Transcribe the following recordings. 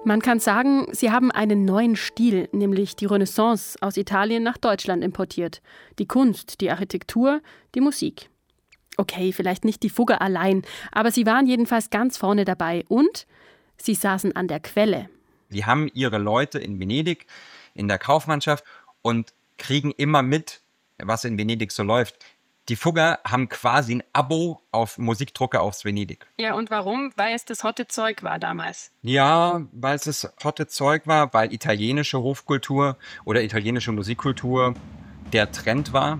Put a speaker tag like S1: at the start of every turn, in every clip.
S1: Man kann sagen, sie haben einen neuen Stil, nämlich die Renaissance, aus Italien nach Deutschland importiert. Die Kunst, die Architektur, die Musik. Okay, vielleicht nicht die Fugger allein, aber sie waren jedenfalls ganz vorne dabei und sie saßen an der Quelle.
S2: Die haben ihre Leute in Venedig, in der Kaufmannschaft und kriegen immer mit, was in Venedig so läuft. Die Fugger haben quasi ein Abo auf Musikdrucker aus Venedig.
S1: Ja, und warum? Weil es das hotte Zeug war damals.
S2: Ja, weil es das hotte Zeug war, weil italienische Hofkultur oder italienische Musikkultur der Trend war.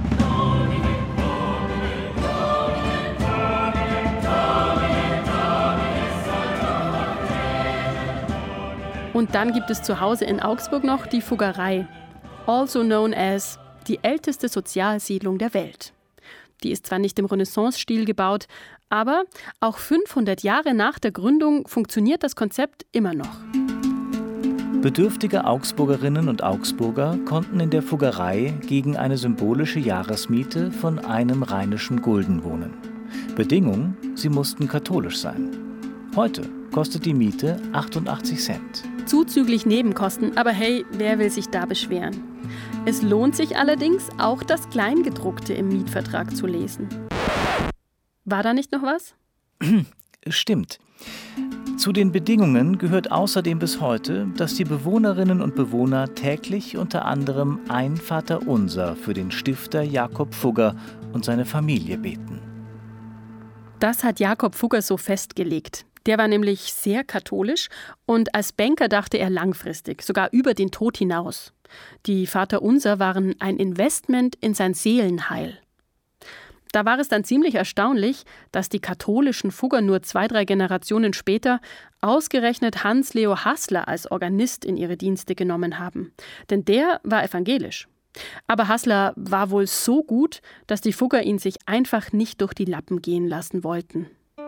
S1: Und dann gibt es zu Hause in Augsburg noch die Fuggerei, also known as die älteste Sozialsiedlung der Welt. Die ist zwar nicht im Renaissance-Stil gebaut, aber auch 500 Jahre nach der Gründung funktioniert das Konzept immer noch.
S3: Bedürftige Augsburgerinnen und Augsburger konnten in der Fuggerei gegen eine symbolische Jahresmiete von einem rheinischen Gulden wohnen. Bedingung, sie mussten katholisch sein. Heute kostet die Miete 88 Cent.
S1: Zuzüglich Nebenkosten, aber hey, wer will sich da beschweren? Es lohnt sich allerdings, auch das Kleingedruckte im Mietvertrag zu lesen. War da nicht noch was?
S3: Stimmt. Zu den Bedingungen gehört außerdem bis heute, dass die Bewohnerinnen und Bewohner täglich unter anderem ein Vaterunser für den Stifter Jakob Fugger und seine Familie beten.
S1: Das hat Jakob Fugger so festgelegt. Der war nämlich sehr katholisch und als Banker dachte er langfristig, sogar über den Tod hinaus. Die Vaterunser waren ein Investment in sein Seelenheil. Da war es dann ziemlich erstaunlich, dass die katholischen Fugger nur 2-3 Generationen später ausgerechnet Hans-Leo Haßler als Organist in ihre Dienste genommen haben. Denn der war evangelisch. Aber Haßler war wohl so gut, dass die Fugger ihn sich einfach nicht durch die Lappen gehen lassen wollten.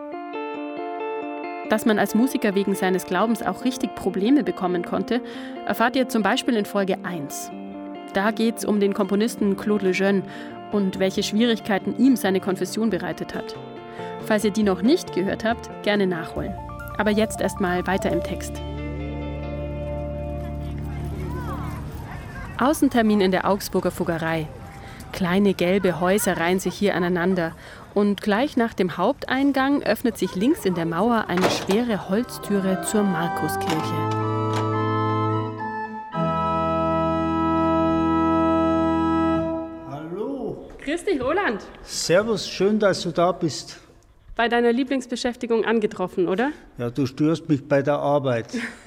S1: Dass man als Musiker wegen seines Glaubens auch richtig Probleme bekommen konnte, erfahrt ihr zum Beispiel in Folge 1. Da geht es um den Komponisten Claude Lejeune und welche Schwierigkeiten ihm seine Konfession bereitet hat. Falls ihr die noch nicht gehört habt, gerne nachholen. Aber jetzt erstmal weiter im Text. Außentermin in der Augsburger Fuggerei. Kleine gelbe Häuser reihen sich hier aneinander. Und gleich nach dem Haupteingang öffnet sich links in der Mauer eine schwere Holztüre zur Markuskirche.
S4: Hallo.
S1: Grüß dich, Roland.
S4: Servus, schön, dass du da bist.
S1: Bei deiner Lieblingsbeschäftigung angetroffen, oder?
S4: Ja, du störst mich bei der Arbeit.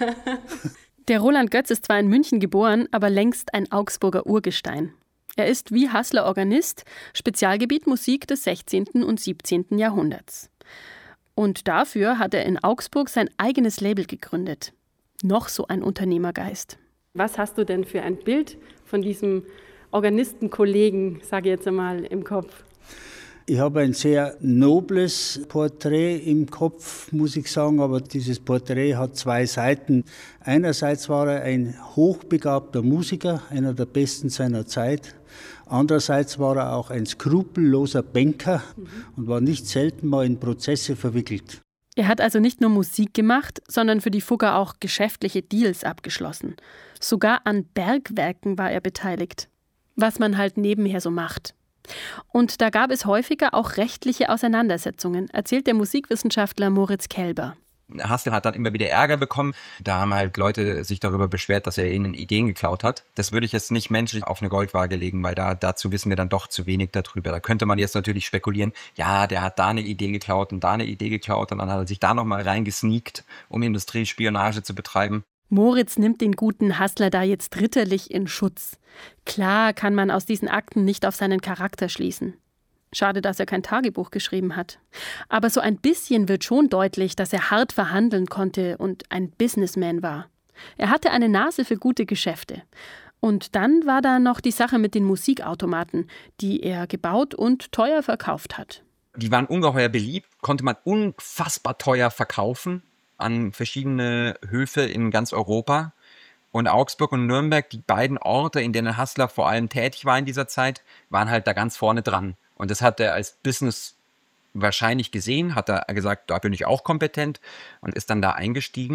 S1: Der Roland Götz ist zwar in München geboren, aber längst ein Augsburger Urgestein. Er ist wie Haßler Organist, Spezialgebiet Musik des 16. und 17. Jahrhunderts. Und dafür hat er in Augsburg sein eigenes Label gegründet. Noch so ein Unternehmergeist. Was hast du denn für ein Bild von diesem Organistenkollegen, sage ich jetzt einmal, im Kopf?
S4: Ich habe ein sehr nobles Porträt im Kopf, muss ich sagen, aber dieses Porträt hat 2 Seiten. Einerseits war er ein hochbegabter Musiker, einer der besten seiner Zeit. Andererseits war er auch ein skrupelloser Banker und war nicht selten mal in Prozesse verwickelt.
S1: Er hat also nicht nur Musik gemacht, sondern für die Fugger auch geschäftliche Deals abgeschlossen. Sogar an Bergwerken war er beteiligt. Was man halt nebenher so macht. Und da gab es häufiger auch rechtliche Auseinandersetzungen, erzählt der Musikwissenschaftler Moritz Kelber.
S2: Haßler hat dann immer wieder Ärger bekommen. Da haben halt Leute sich darüber beschwert, dass er ihnen Ideen geklaut hat. Das würde ich jetzt nicht menschlich auf eine Goldwaage legen, weil dazu wissen wir dann doch zu wenig darüber. Da könnte man jetzt natürlich spekulieren, ja, der hat da eine Idee geklaut und da eine Idee geklaut und dann hat er sich da nochmal reingesneakt, um Industriespionage zu betreiben.
S1: Moritz nimmt den guten Haßler da jetzt ritterlich in Schutz. Klar kann man aus diesen Akten nicht auf seinen Charakter schließen. Schade, dass er kein Tagebuch geschrieben hat. Aber so ein bisschen wird schon deutlich, dass er hart verhandeln konnte und ein Businessman war. Er hatte eine Nase für gute Geschäfte. Und dann war da noch die Sache mit den Musikautomaten, die er gebaut und teuer verkauft hat.
S2: Die waren ungeheuer beliebt, konnte man unfassbar teuer verkaufen an verschiedene Höfe in ganz Europa. Und Augsburg und Nürnberg, die beiden Orte, in denen Haßler vor allem tätig war in dieser Zeit, waren halt da ganz vorne dran. Und das hat er als Business wahrscheinlich gesehen, hat er gesagt, da bin ich auch kompetent und ist dann da eingestiegen.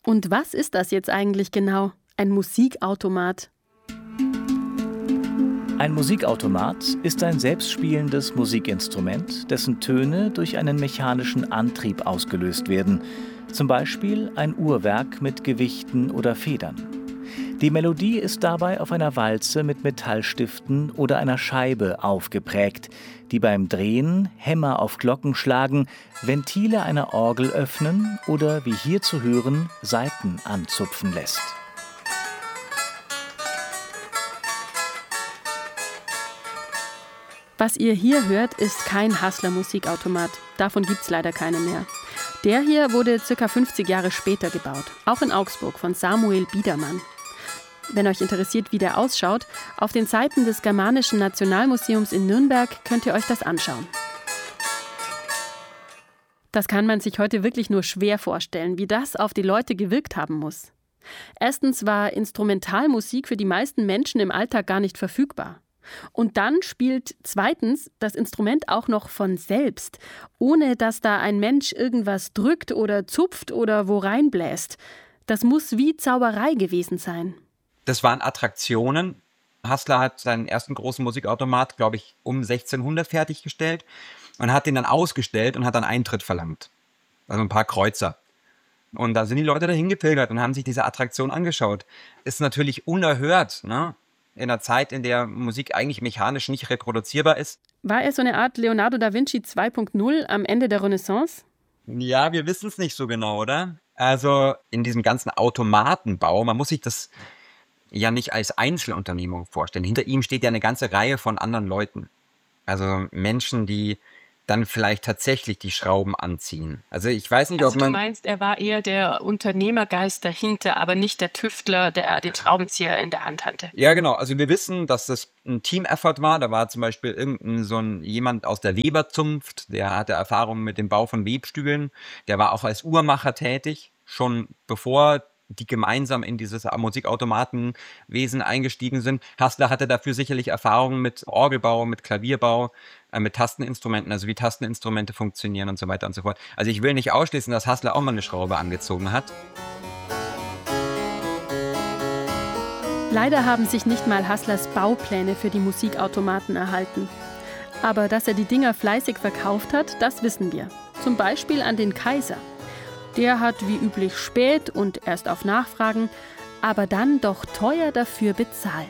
S1: Und was ist das jetzt eigentlich genau? Ein Musikautomat?
S3: Ein Musikautomat ist ein selbstspielendes Musikinstrument, dessen Töne durch einen mechanischen Antrieb ausgelöst werden, zum Beispiel ein Uhrwerk mit Gewichten oder Federn. Die Melodie ist dabei auf einer Walze mit Metallstiften oder einer Scheibe aufgeprägt, die beim Drehen Hämmer auf Glocken schlagen, Ventile einer Orgel öffnen oder, wie hier zu hören, Saiten anzupfen lässt.
S1: Was ihr hier hört, ist kein Hassler-Musikautomat. Davon gibt's leider keine mehr. Der hier wurde ca. 50 Jahre später gebaut, auch in Augsburg von Samuel Biedermann. Wenn euch interessiert, wie der ausschaut, auf den Seiten des Germanischen Nationalmuseums in Nürnberg könnt ihr euch das anschauen. Das kann man sich heute wirklich nur schwer vorstellen, wie das auf die Leute gewirkt haben muss. Erstens war Instrumentalmusik für die meisten Menschen im Alltag gar nicht verfügbar. Und dann spielt zweitens das Instrument auch noch von selbst, ohne dass da ein Mensch irgendwas drückt oder zupft oder wo reinbläst. Das muss wie Zauberei gewesen sein.
S2: Das waren Attraktionen. Hassler hat seinen ersten großen Musikautomat, glaube ich, um 1600 fertiggestellt und hat den dann ausgestellt und hat dann Eintritt verlangt. Also ein paar Kreuzer. Und da sind die Leute dahin gepilgert und haben sich diese Attraktion angeschaut. Ist natürlich unerhört, ne? In einer Zeit, in der Musik eigentlich mechanisch nicht reproduzierbar ist.
S1: War er so eine Art Leonardo da Vinci 2.0 am Ende der Renaissance?
S2: Ja, wir wissen es nicht so genau, oder? Also in diesem ganzen Automatenbau, man muss sich das ja nicht als Einzelunternehmung vorstellen. Hinter ihm steht ja eine ganze Reihe von anderen Leuten. Also Menschen, die dann vielleicht tatsächlich die Schrauben anziehen. Also ich weiß nicht, ob man...
S5: Du meinst, er war eher der Unternehmergeist dahinter, aber nicht der Tüftler, der den Schraubenzieher in der Hand hatte.
S2: Ja, genau. Also wir wissen, dass das ein Team-Effort war. Da war zum Beispiel jemand aus der Weberzunft, der hatte Erfahrung mit dem Bau von Webstühlen. Der war auch als Uhrmacher tätig, schon bevor die gemeinsam in dieses Musikautomatenwesen eingestiegen sind. Hassler hatte dafür sicherlich Erfahrungen mit Orgelbau, mit Klavierbau, mit Tasteninstrumenten, also wie Tasteninstrumente funktionieren und so weiter und so fort. Also ich will nicht ausschließen, dass Hassler auch mal eine Schraube angezogen hat.
S1: Leider haben sich nicht mal Hasslers Baupläne für die Musikautomaten erhalten. Aber dass er die Dinger fleißig verkauft hat, das wissen wir. Zum Beispiel an den Kaiser. Der hat wie üblich spät und erst auf Nachfragen, aber dann doch teuer dafür bezahlt.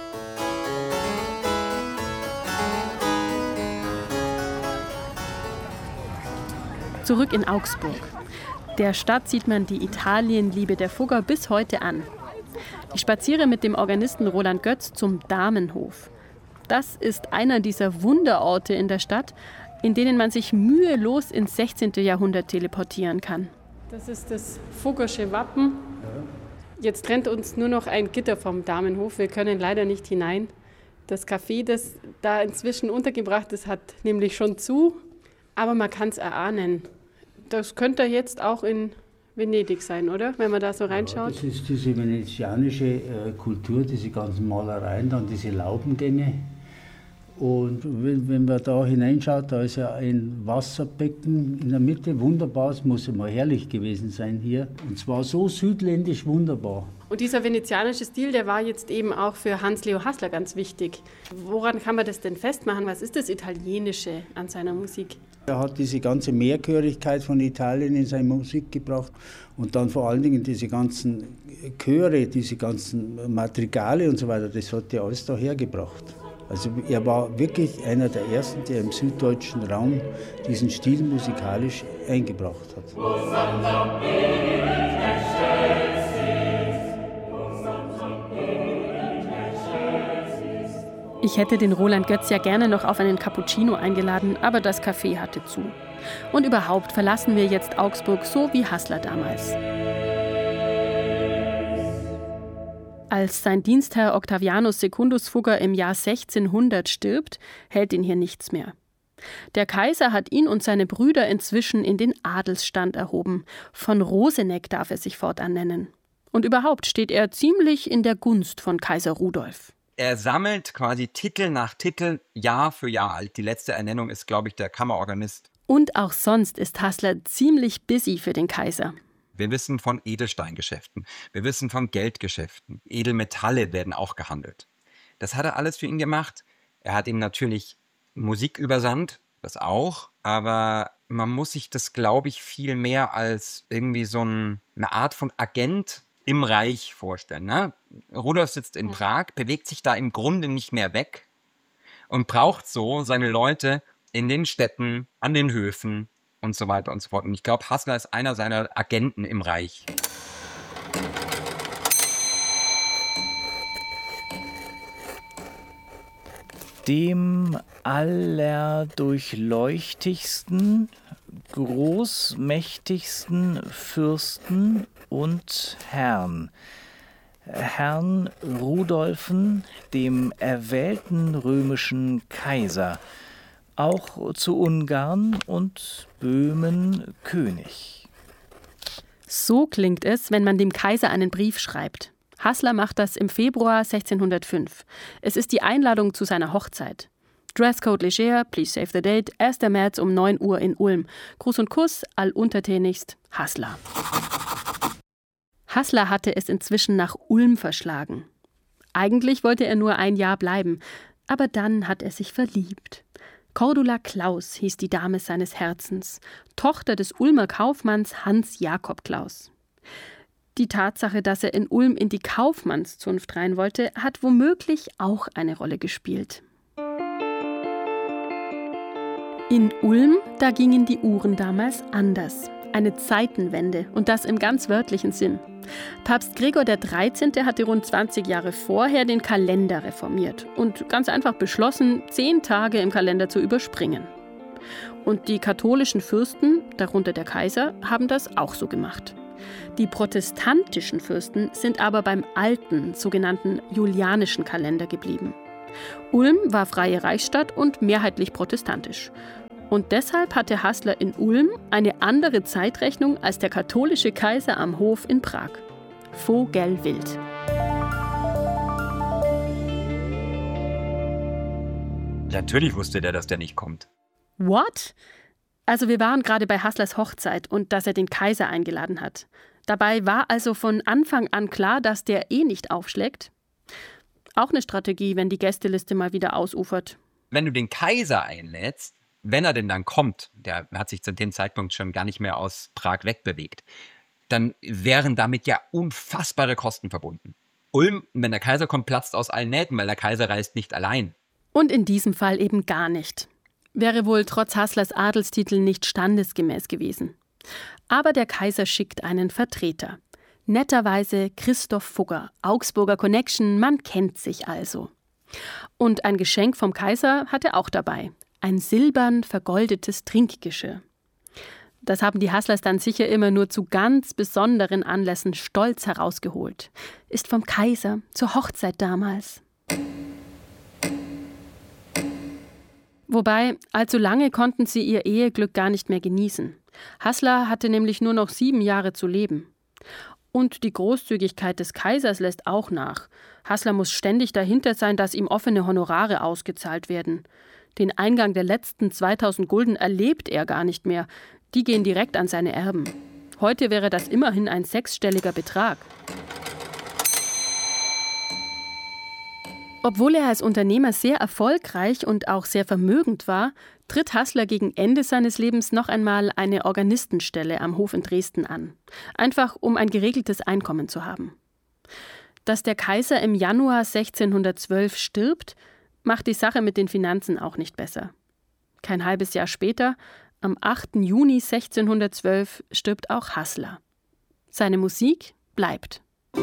S1: Zurück in Augsburg. Der Stadt sieht man die Italienliebe der Fugger bis heute an. Ich spaziere mit dem Organisten Roland Götz zum Damenhof. Das ist einer dieser Wunderorte in der Stadt, in denen man sich mühelos ins 16. Jahrhundert teleportieren kann. Das ist das Fuggersche Wappen. Jetzt trennt uns nur noch ein Gitter vom Damenhof. Wir können leider nicht hinein. Das Café, das da inzwischen untergebracht ist, hat nämlich schon zu. Aber man kann es erahnen. Das könnte jetzt auch in Venedig sein, oder? Wenn man da so reinschaut.
S4: Ja, das ist diese venezianische Kultur, diese ganzen Malereien, dann diese Laubengänge. Und wenn man da hineinschaut, da ist ja ein Wasserbecken in der Mitte, wunderbar, es muss immer herrlich gewesen sein hier. Und zwar so südländisch wunderbar.
S1: Und dieser venezianische Stil, der war jetzt eben auch für Hans-Leo Hassler ganz wichtig. Woran kann man das denn festmachen? Was ist das Italienische an seiner Musik?
S4: Er hat diese ganze Mehrchörigkeit von Italien in seine Musik gebracht und dann vor allen Dingen diese ganzen Chöre, diese ganzen Madrigale und so weiter, das hat er alles da hergebracht. Also er war wirklich einer der Ersten, der im süddeutschen Raum diesen Stil musikalisch eingebracht hat.
S1: Ich hätte den Roland Götz ja gerne noch auf einen Cappuccino eingeladen, aber das Café hatte zu. Und überhaupt verlassen wir jetzt Augsburg so wie Hassler damals. Als sein Dienstherr Octavianus Secundus Fugger im Jahr 1600 stirbt, hält ihn hier nichts mehr. Der Kaiser hat ihn und seine Brüder inzwischen in den Adelsstand erhoben. Von Roseneck darf er sich fortan nennen. Und überhaupt steht er ziemlich in der Gunst von Kaiser Rudolf.
S2: Er sammelt quasi Titel nach Titel Jahr für Jahr. Die letzte Ernennung ist, glaube ich, der Kammerorganist.
S1: Und auch sonst ist Hassler ziemlich busy für den Kaiser.
S2: Wir wissen von Edelsteingeschäften. Wir wissen von Geldgeschäften. Edelmetalle werden auch gehandelt. Das hat er alles für ihn gemacht. Er hat ihm natürlich Musik übersandt, das auch. Aber man muss sich das, glaube ich, viel mehr als irgendwie so eine Art von Agent im Reich vorstellen. Ne? Rudolf sitzt in Prag, bewegt sich da im Grunde nicht mehr weg und braucht so seine Leute in den Städten, an den Höfen und so weiter und so fort. Und ich glaube, Hassler ist einer seiner Agenten im Reich.
S3: Dem allerdurchleuchtigsten, großmächtigsten Fürsten und Herrn Rudolfen, dem erwählten römischen Kaiser, auch zu Ungarn und Böhmen König.
S1: So klingt es, wenn man dem Kaiser einen Brief schreibt. Hassler macht das im Februar 1605. Es ist die Einladung zu seiner Hochzeit. Dresscode leger, please save the date, 1. März um 9 Uhr in Ulm. Gruß und Kuss, alluntertänigst, Hassler. Hassler hatte es inzwischen nach Ulm verschlagen. Eigentlich wollte er nur ein Jahr bleiben, aber dann hat er sich verliebt. Cordula Claus hieß die Dame seines Herzens, Tochter des Ulmer Kaufmanns Hans Jakob Claus. Die Tatsache, dass er in Ulm in die Kaufmannszunft rein wollte, hat womöglich auch eine Rolle gespielt. In Ulm, da gingen die Uhren damals anders. Eine Zeitenwende, und das im ganz wörtlichen Sinn. Papst Gregor XIII. Hatte rund 20 Jahre vorher den Kalender reformiert und ganz einfach beschlossen, 10 Tage im Kalender zu überspringen. Und die katholischen Fürsten, darunter der Kaiser, haben das auch so gemacht. Die protestantischen Fürsten sind aber beim alten, sogenannten julianischen Kalender geblieben. Ulm war freie Reichsstadt und mehrheitlich protestantisch. Und deshalb hatte Hassler in Ulm eine andere Zeitrechnung als der katholische Kaiser am Hof in Prag. Vogelwild.
S2: Natürlich wusste der, dass der nicht kommt.
S1: What? Also wir waren gerade bei Hasslers Hochzeit und dass er den Kaiser eingeladen hat. Dabei war also von Anfang an klar, dass der nicht aufschlägt. Auch eine Strategie, wenn die Gästeliste mal wieder ausufert.
S2: Wenn du den Kaiser einlädst, wenn er denn dann kommt, der hat sich zu dem Zeitpunkt schon gar nicht mehr aus Prag wegbewegt, dann wären damit ja unfassbare Kosten verbunden. Ulm, wenn der Kaiser kommt, platzt aus allen Nähten, weil der Kaiser reist nicht allein.
S1: Und in diesem Fall eben gar nicht. Wäre wohl trotz Hasslers Adelstitel nicht standesgemäß gewesen. Aber der Kaiser schickt einen Vertreter. Netterweise Christoph Fugger, Augsburger Connection, man kennt sich also. Und ein Geschenk vom Kaiser hat er auch dabei. Ein silbern vergoldetes Trinkgeschirr. Das haben die Hasslers dann sicher immer nur zu ganz besonderen Anlässen stolz herausgeholt. Ist vom Kaiser zur Hochzeit damals. Wobei, allzu lange konnten sie ihr Eheglück gar nicht mehr genießen. Hassler hatte nämlich nur noch 7 Jahre zu leben. Und die Großzügigkeit des Kaisers lässt auch nach. Hassler muss ständig dahinter sein, dass ihm offene Honorare ausgezahlt werden. Den Eingang der letzten 2000 Gulden erlebt er gar nicht mehr. Die gehen direkt an seine Erben. Heute wäre das immerhin ein 6-stelliger Betrag. Obwohl er als Unternehmer sehr erfolgreich und auch sehr vermögend war, tritt Hassler gegen Ende seines Lebens noch einmal eine Organistenstelle am Hof in Dresden an. Einfach, um ein geregeltes Einkommen zu haben. Dass der Kaiser im Januar 1612 stirbt, macht die Sache mit den Finanzen auch nicht besser. Kein halbes Jahr später, am 8. Juni 1612, stirbt auch Hassler. Seine Musik bleibt.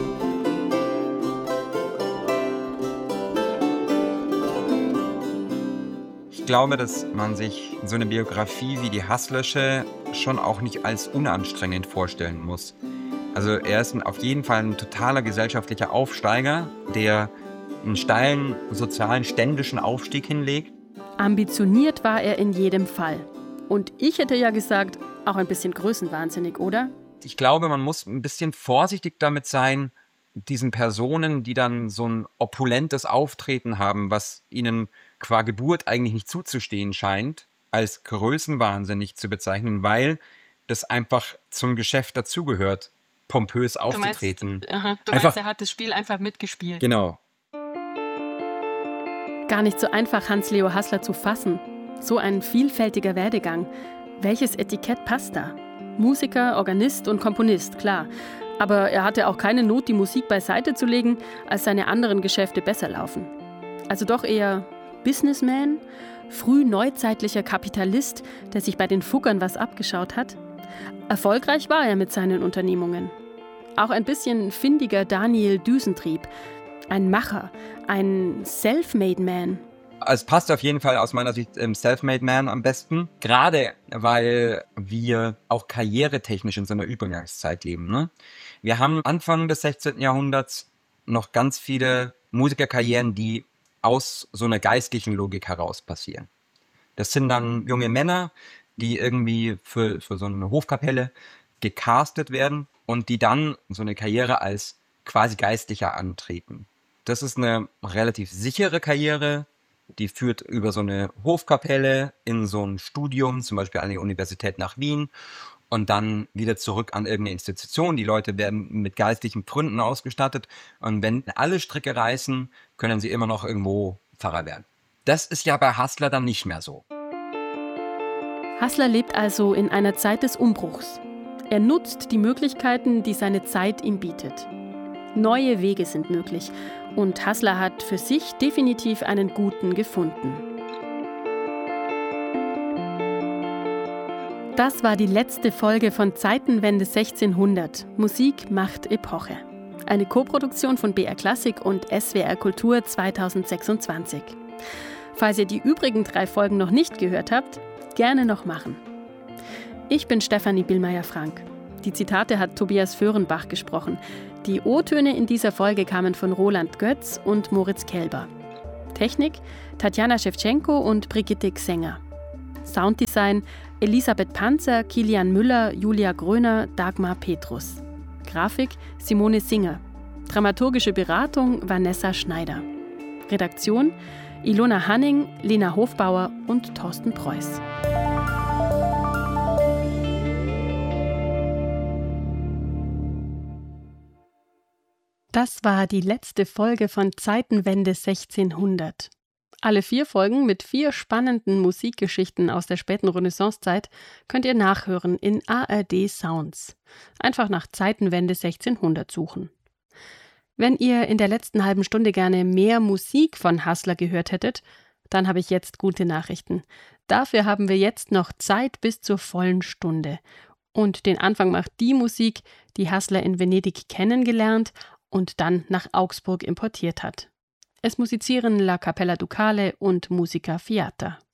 S2: Ich glaube, dass man sich so eine Biografie wie die Hasslersche schon auch nicht als unanstrengend vorstellen muss. Also er ist auf jeden Fall ein totaler gesellschaftlicher Aufsteiger, der einen steilen sozialen, ständischen Aufstieg hinlegt.
S1: Ambitioniert war er in jedem Fall. Und ich hätte ja gesagt, auch ein bisschen größenwahnsinnig, oder?
S2: Ich glaube, man muss ein bisschen vorsichtig damit sein, diesen Personen, die dann so ein opulentes Auftreten haben, was ihnen qua Geburt eigentlich nicht zuzustehen scheint, als größenwahnsinnig zu bezeichnen, weil das einfach zum Geschäft dazugehört, pompös aufzutreten.
S5: Du meinst, er hat das Spiel einfach mitgespielt.
S2: Genau.
S1: Gar nicht so einfach, Hans-Leo Hassler zu fassen. So ein vielfältiger Werdegang. Welches Etikett passt da? Musiker, Organist und Komponist, klar. Aber er hatte auch keine Not, die Musik beiseite zu legen, als seine anderen Geschäfte besser laufen. Also doch eher Businessman, frühneuzeitlicher Kapitalist, der sich bei den Fuggern was abgeschaut hat. Erfolgreich war er mit seinen Unternehmungen. Auch ein bisschen findiger Daniel Düsentrieb. Ein Macher, ein Self-Made Man.
S2: Es passt auf jeden Fall aus meiner Sicht Self-Made Man am besten. Gerade weil wir auch karrieretechnisch in so einer Übergangszeit leben. Ne? Wir haben Anfang des 16. Jahrhunderts noch ganz viele Musikerkarrieren, die aus so einer geistlichen Logik heraus passieren. Das sind dann junge Männer, die irgendwie für so eine Hofkapelle gecastet werden und die dann so eine Karriere als quasi Geistlicher antreten. Das ist eine relativ sichere Karriere, die führt über so eine Hofkapelle in so ein Studium, zum Beispiel an die Universität nach Wien und dann wieder zurück an irgendeine Institution. Die Leute werden mit geistlichen Pfründen ausgestattet und wenn alle Stricke reißen, können sie immer noch irgendwo Pfarrer werden. Das ist ja bei Hassler dann nicht mehr so.
S1: Hassler lebt also in einer Zeit des Umbruchs. Er nutzt die Möglichkeiten, die seine Zeit ihm bietet. Neue Wege sind möglich und Hassler hat für sich definitiv einen guten gefunden. Das war die letzte Folge von Zeitenwende 1600. Musik macht Epoche. Eine Koproduktion von BR Klassik und SWR Kultur 2026. Falls ihr die übrigen 3 Folgen noch nicht gehört habt, gerne noch machen. Ich bin Stefanie Billmeier-Frank. Die Zitate hat Tobias Föhrenbach gesprochen. Die O-Töne in dieser Folge kamen von Roland Götz und Moritz Kelber. Technik Tatjana Schewtschenko und Brigitte Xenger. Sounddesign Elisabeth Panzer, Kilian Müller, Julia Gröner, Dagmar Petrus. Grafik Simone Singer. Dramaturgische Beratung Vanessa Schneider. Redaktion Ilona Hanning, Lena Hofbauer und Thorsten Preuß. Das war die letzte Folge von Zeitenwende 1600. Alle 4 Folgen mit 4 spannenden Musikgeschichten aus der späten Renaissancezeit könnt ihr nachhören in ARD Sounds. Einfach nach Zeitenwende 1600 suchen. Wenn ihr in der letzten halben Stunde gerne mehr Musik von Hassler gehört hättet, dann habe ich jetzt gute Nachrichten. Dafür haben wir jetzt noch Zeit bis zur vollen Stunde. Und den Anfang macht die Musik, die Hassler in Venedig kennengelernt und dann nach Augsburg importiert hat. Es musizieren La Capella Ducale und Musica Fiata.